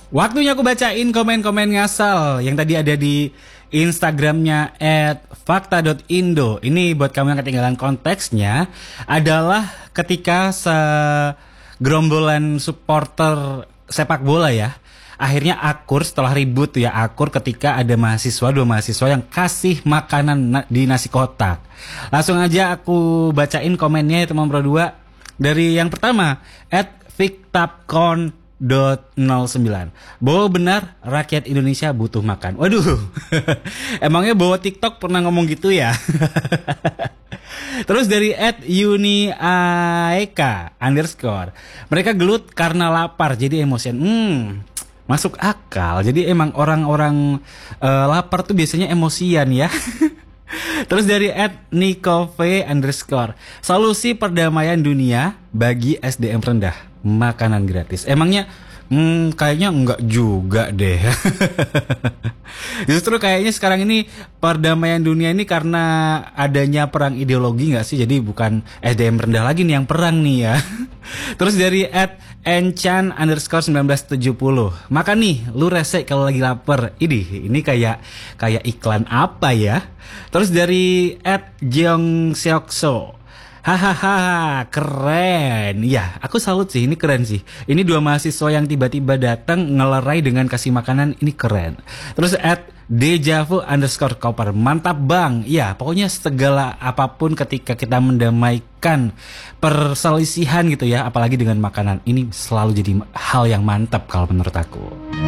Waktunya aku bacain komen-komen ngasal yang tadi ada di Instagramnya @fakta.indo. Ini buat kamu yang ketinggalan konteksnya adalah ketika segerombolan supporter sepak bola ya akhirnya akur setelah ribut tuh ya, akur ketika ada dua mahasiswa yang kasih makanan di nasi kotak. Langsung aja aku bacain komennya ya teman berdua. Dari yang pertama @victapcon.09, bahwa benar rakyat Indonesia butuh makan. Waduh, emangnya bahwa TikTok pernah ngomong gitu ya? Terus dari @yuniaeka_, mereka gelut karena lapar jadi emosian. Masuk akal. Jadi emang orang-orang lapar tuh biasanya emosian ya. Terus dari @nikove_, solusi perdamaian dunia bagi SDM rendah, makanan gratis. Emangnya kayaknya enggak juga deh. Justru kayaknya sekarang ini perdamaian dunia ini karena adanya perang ideologi nggak sih? Jadi bukan SDM rendah lagi nih yang perang nih ya. Terus dari @enchan_1970, makan nih, lu rese kalau lagi lapar. Ini kayak iklan apa ya? Terus dari @jeongseokso, hahaha, keren. Ya, aku salut sih, ini keren sih. Ini dua mahasiswa yang tiba-tiba datang ngelerai dengan kasih makanan, ini keren. Terus @dejavu_koper, mantap bang. Ya, pokoknya segala apapun ketika kita mendamaikan perselisihan gitu ya, apalagi dengan makanan, ini selalu jadi hal yang mantap kalau menurut aku.